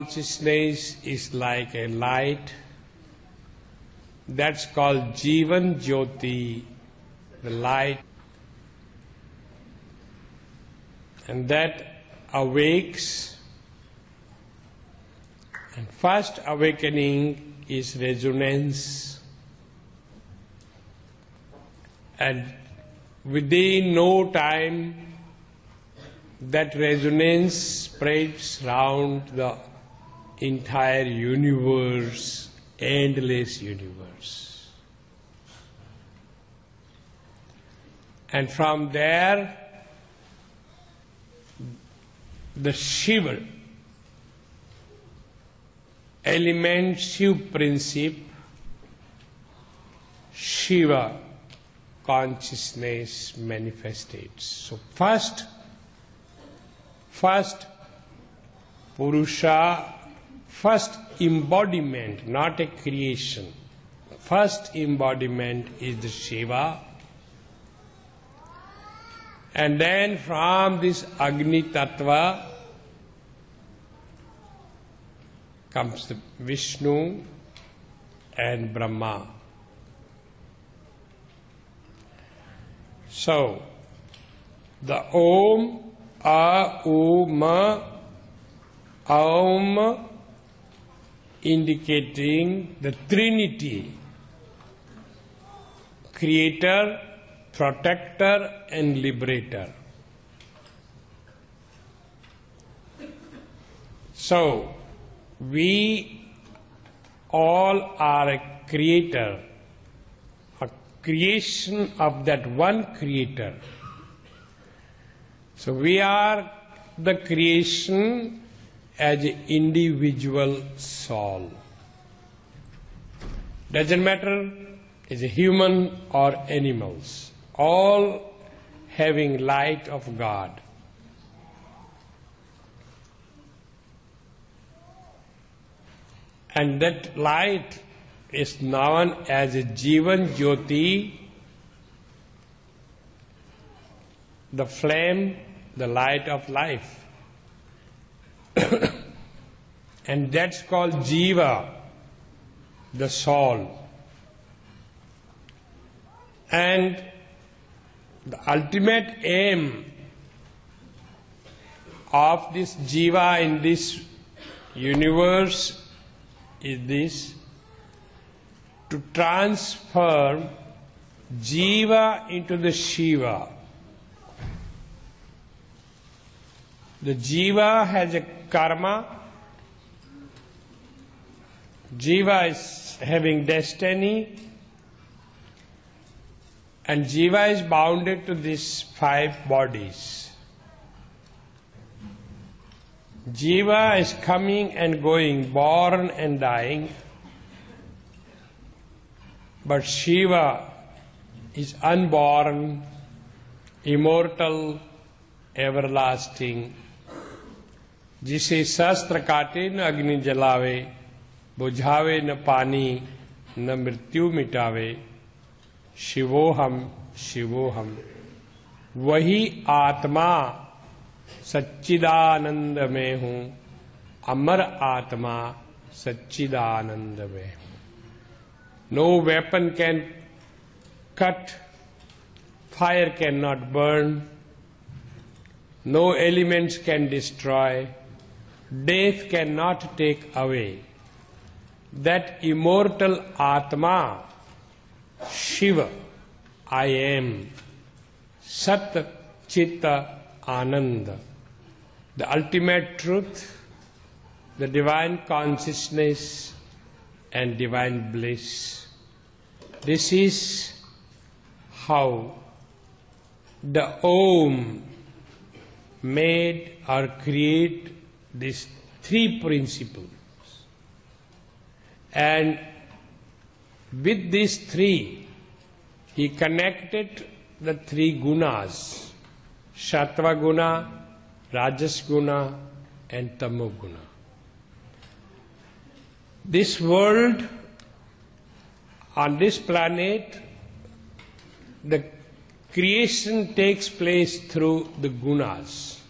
Consciousness is like a light. That's called Jivan Jyoti, the light. And that awakes. And first awakening is resonance. And within no time, that resonance spreads round the entire universe, endless universe. And from there, the Shiva, element Shiv principle, Shiva consciousness manifestates. So first Purusha, first embodiment, not a creation. First embodiment is the Shiva. And then from this Agni Tattva comes the Vishnu and Brahma. So, the Om, A, U, Ma, Aum, indicating the Trinity, Creator, Protector and Liberator. So, we all are a creator, a creation of that one Creator. So we are the creation as an individual soul. Doesn't matter is a human or animals, all having light of God. And that light is known as a Jivan Jyoti, the flame, the light of life. And that's called Jiva, the soul. And the ultimate aim of this Jiva in this universe is this: to transform Jiva into the Shiva. The Jiva has a karma. Jiva is having destiny. And Jiva is bounded to these 5 bodies. Jiva is coming and going, born and dying. But Shiva is unborn, immortal, everlasting. जिसे शस्त्र काटे न अग्नि जलावे, बुझावे न पानी न मृत्यु मिटावे, शिवोहम शिवोहम। वही आत्मा सच्चिदानंद में हूँ, अमर आत्मा सच्चिदानंद में हूँ। No weapon can cut, fire cannot burn, no elements can destroy, death cannot take away. That immortal Atma, Shiva, I am, Sat Chitta Ananda, the ultimate truth, the divine consciousness and divine bliss. This is how the Om made or create these 3 principles. And with these 3, he connected the 3 gunas, Sattva guna, Rajas guna and Tamo guna. This world, on this planet, the creation takes place through the gunas.